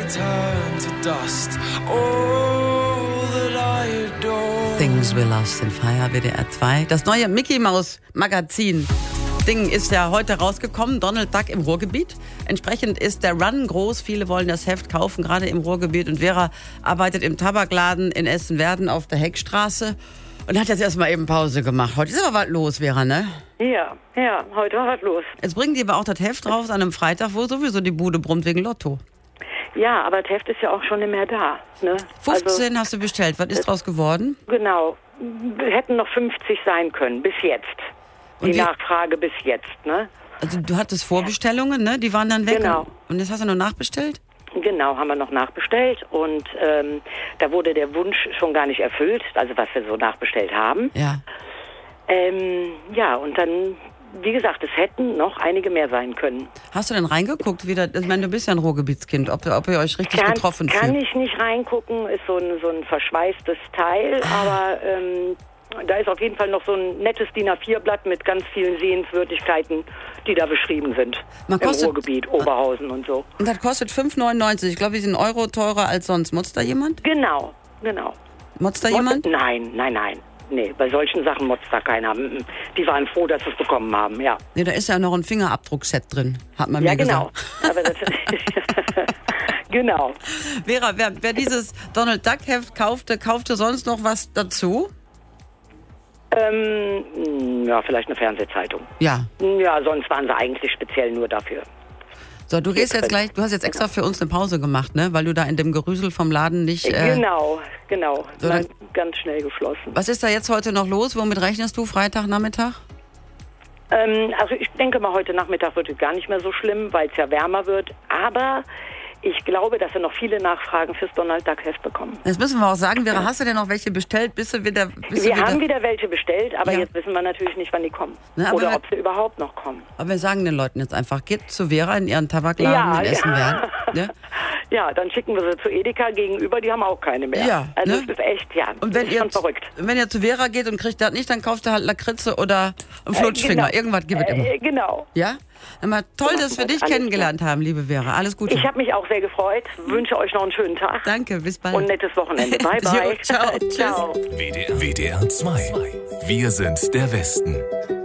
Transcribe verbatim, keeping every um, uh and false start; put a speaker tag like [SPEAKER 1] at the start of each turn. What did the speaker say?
[SPEAKER 1] turn to dust. All that I adore.
[SPEAKER 2] Things We Lost in Fire, W D R zwei. Das neue Mickey Mouse Magazin Ding ist ja heute rausgekommen, Donald Duck im Ruhrgebiet. Entsprechend ist der Run groß, viele wollen das Heft kaufen, gerade im Ruhrgebiet. Und Vera arbeitet im Tabakladen in Essen-Werden auf der Heckstraße und hat jetzt erstmal eben Pause gemacht. Heute ist aber was los, Vera, ne?
[SPEAKER 3] Ja, ja, heute war was los.
[SPEAKER 2] Jetzt bringen die aber auch das Heft raus an einem Freitag, wo sowieso die Bude brummt wegen Lotto.
[SPEAKER 3] Ja, aber das Heft ist ja auch schon nicht mehr da. Ne?
[SPEAKER 2] fünfzehn
[SPEAKER 3] also,
[SPEAKER 2] hast du bestellt, was ist draus geworden?
[SPEAKER 3] Genau, hätten noch fünfzig sein können, bis jetzt. Die
[SPEAKER 2] Und
[SPEAKER 3] Nachfrage bis jetzt, ne?
[SPEAKER 2] Also du hattest Vorbestellungen, ne? Die waren dann weg.
[SPEAKER 3] Genau.
[SPEAKER 2] Und jetzt hast du noch nachbestellt?
[SPEAKER 3] Genau, haben wir noch nachbestellt und ähm, da wurde der Wunsch schon gar nicht erfüllt, also was wir so nachbestellt haben.
[SPEAKER 2] Ja.
[SPEAKER 3] Ähm, ja, und dann, wie gesagt, es hätten noch einige mehr sein können.
[SPEAKER 2] Hast du denn reingeguckt, wie das, ich meine, du bist ja ein Ruhrgebietskind, ob, ob ihr euch richtig
[SPEAKER 3] kann,
[SPEAKER 2] getroffen fühlt?
[SPEAKER 3] Kann ich nicht reingucken, ist so ein, so ein verschweißtes Teil, aber ähm, da ist auf jeden Fall noch so ein nettes D I N A vier Blatt mit ganz vielen Sehenswürdigkeiten, die da beschrieben sind.
[SPEAKER 2] Man kostet,
[SPEAKER 3] im Ruhrgebiet, Oberhausen und so.
[SPEAKER 2] Und das kostet fünf neunundneunzig. Ich glaube, die sind einen Euro teurer als sonst. Motzt da jemand?
[SPEAKER 3] Genau, genau.
[SPEAKER 2] Motzt da
[SPEAKER 3] Motz,
[SPEAKER 2] jemand?
[SPEAKER 3] Nein, nein, nein. Nee, bei solchen Sachen motzt da keiner. Die waren froh, dass sie es bekommen haben, ja.
[SPEAKER 2] Nee, da ist ja noch ein Fingerabdruckset drin, hat man
[SPEAKER 3] ja,
[SPEAKER 2] mir
[SPEAKER 3] genau.
[SPEAKER 2] gesagt.
[SPEAKER 3] Aber das genau.
[SPEAKER 2] Vera, wer, wer dieses Donald Duck Heft kaufte, kaufte sonst noch was dazu?
[SPEAKER 3] Ähm, ja, vielleicht eine Fernsehzeitung.
[SPEAKER 2] Ja.
[SPEAKER 3] Ja, sonst waren sie eigentlich speziell nur dafür.
[SPEAKER 2] So, du gehst jetzt gleich, du hast jetzt extra für uns eine Pause gemacht, ne? Weil du da in dem Gerüsel vom Laden nicht... Äh,
[SPEAKER 3] genau, genau.
[SPEAKER 2] So,
[SPEAKER 3] dann,
[SPEAKER 2] dann,
[SPEAKER 3] ganz schnell geschlossen.
[SPEAKER 2] Was ist da jetzt heute noch los? Womit rechnest du Freitagnachmittag?
[SPEAKER 3] Ähm, also ich denke mal, heute Nachmittag wird es gar nicht mehr so schlimm, weil es ja wärmer wird. Aber ich glaube, dass wir noch viele Nachfragen fürs Donald Duck Heft bekommen.
[SPEAKER 2] Jetzt müssen wir auch sagen, Vera, hast du denn noch welche bestellt? Bist du wieder, bist
[SPEAKER 3] wir
[SPEAKER 2] du wieder
[SPEAKER 3] haben wieder welche bestellt, aber
[SPEAKER 2] ja.
[SPEAKER 3] jetzt wissen wir natürlich nicht, wann die kommen.
[SPEAKER 2] Na,
[SPEAKER 3] oder
[SPEAKER 2] wir,
[SPEAKER 3] ob sie überhaupt noch kommen.
[SPEAKER 2] Aber wir sagen den Leuten jetzt einfach, geht zu Vera in ihren Tabakladen
[SPEAKER 3] ja,
[SPEAKER 2] in Essen-Werden.
[SPEAKER 3] Ja.
[SPEAKER 2] Ja?
[SPEAKER 3] ja, dann schicken wir sie zu Edeka gegenüber, die haben auch keine mehr.
[SPEAKER 2] Ja,
[SPEAKER 3] also
[SPEAKER 2] ne?
[SPEAKER 3] das ist echt, ja,
[SPEAKER 2] und wenn
[SPEAKER 3] das ist
[SPEAKER 2] ihr,
[SPEAKER 3] schon verrückt.
[SPEAKER 2] Wenn ihr zu Vera geht und kriegt das nicht, dann kauft ihr halt Lakritze oder einen Flutschfinger.
[SPEAKER 3] Äh, genau.
[SPEAKER 2] Irgendwas gibt es immer.
[SPEAKER 3] Äh, genau.
[SPEAKER 2] Ja? Aber toll, dass wir dich
[SPEAKER 3] Alles
[SPEAKER 2] kennengelernt haben, liebe Vera. Alles Gute.
[SPEAKER 3] Ich habe mich auch sehr gefreut. Wünsche euch noch einen schönen Tag.
[SPEAKER 2] Danke, bis bald.
[SPEAKER 3] Und ein nettes Wochenende. Bye, bye.
[SPEAKER 2] Jo, ciao. Tschüss.
[SPEAKER 3] Ciao.
[SPEAKER 4] W D R zwei. Wir sind der Westen.